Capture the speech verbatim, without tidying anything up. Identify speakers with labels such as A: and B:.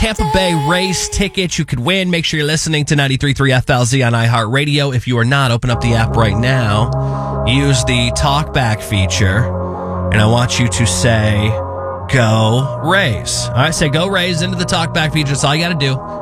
A: Tampa Bay Rays tickets you could win. Make sure you're listening to ninety-three point three F L Z on iHeartRadio. If you are not, open up the app right now. Use the talkback feature. And I want you to say, go Rays. All right, say go Rays into the talkback feature. That's all you got to do.